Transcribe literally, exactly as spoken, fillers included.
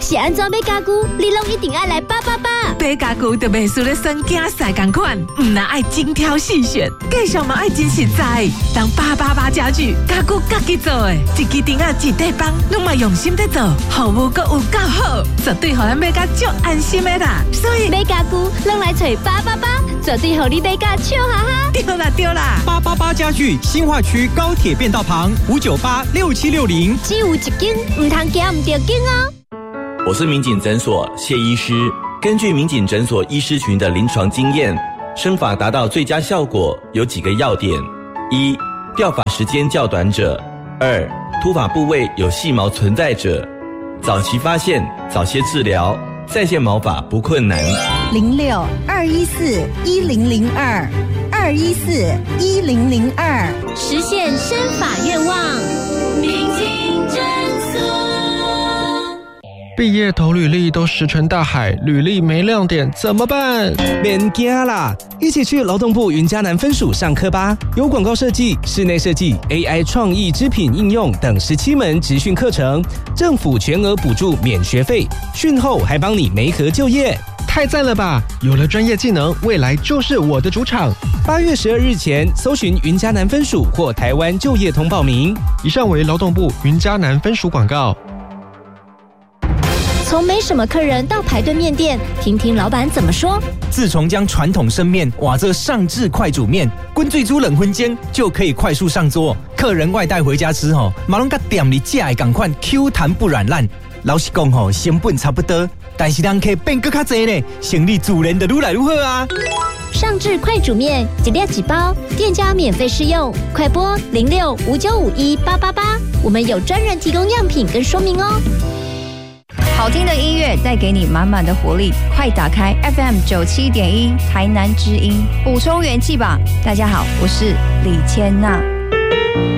是安怎买家具，你拢一定要来八八八。 买家具就袂输咧算囝婿同款，唔那爱精挑细选，价上嘛爱真实在。当八八八家具，家具家己做的，一支顶啊一块板，拢嘛用心在做，服务阁有够好，绝对互咱买甲足安心的啦。所以买家具，拢来找八八八，绝对互你买甲笑哈哈。 对啦对啦， 八八八家具新化区高铁便道旁五九八六七六零， 只有一间，唔通惊唔着紧哦。 我是民警诊所谢医师。根据民警诊所医师群的临床经验，生发达到最佳效果有几个要点：一、掉发时间较短者；二、秃发部位有细毛存在者。早期发现，早些治疗，再现毛发不困难。 零六二一四一零零二二一四一零零二， 实现生发愿望。民警诊所。 毕业投履历都石沉大海，履历没亮点怎么办？ 免惊啦，一起去劳动部云嘉南分署上课吧！有广告设计、室内设计、A I 创意织品应用等十七门职训课程，政府全额补助免学费，训后还帮你媒合就业。 太赞了吧！有了专业技能，未来就是我的主场。 八月十二日前，搜寻云嘉南分署或台湾就业通报名。 以上为劳动部云嘉南分署广告。 从没什么客人到排队面店，听听老板怎么说。 自从将传统生面瓦这上至快煮面，滚最煮冷荤煎就可以快速上桌。客人外带回家吃吼，马龙甲店里价的同款 Q 弹不软烂。老实讲吼，成本差不多，但是人客变更较多呢，生意自然就愈来愈好啊。 上至快煮面，一粒几包，店家免费试用，快拨零六五九五一八八八，我们有专人提供样品跟说明哦。 好听的音乐带给你满满的活力，快打开 F M 九七点一台南之音，补充元气吧。大家好，我是李千娜。